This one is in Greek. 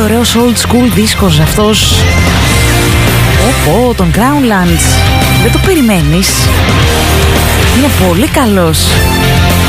ωραίος old school δίσκος αυτός. Τον Crownlands. Δεν το περιμένεις. Είναι πολύ καλός.